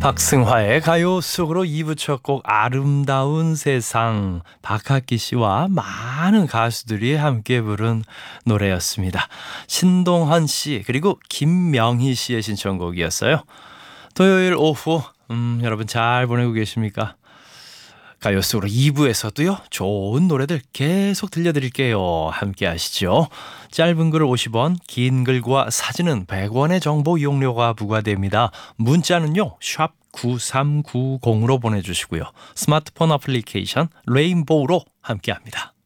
박승화의 가요 속으로 2부 첫 곡 아름다운 세상, 박학기 씨와 많은 가수들이 함께 부른 노래였습니다. 신동헌 씨 그리고 김명희 씨의 신청곡이었어요. 토요일 오후 여러분 잘 보내고 계십니까? 가요 속으로 2부에서도요 좋은 노래들 계속 들려드릴게요. 함께 하시죠. 짧은 글을 50원, 긴 글과 사진은 100원의 정보 이용료가 부과됩니다. 문자는요 샵 9390으로 보내주시고요. 스마트폰 어플리케이션 레인보우로 함께합니다.